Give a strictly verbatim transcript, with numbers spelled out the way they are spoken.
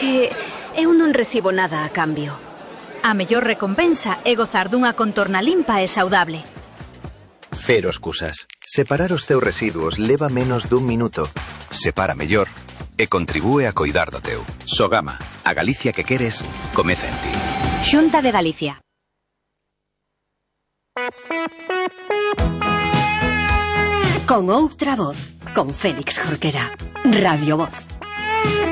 que eu non recibo nada a cambio. A mellor recompensa é gozar dunha contorna limpa e saudable. Cero excusas. Separar os teus residuos leva menos dun minuto. Separa mellor e contribúe a coidar do teu. Sogama, a Galicia que queres, comeza en ti. Xunta de Galicia. Con outra voz, con Félix Jorquera. Radio Voz.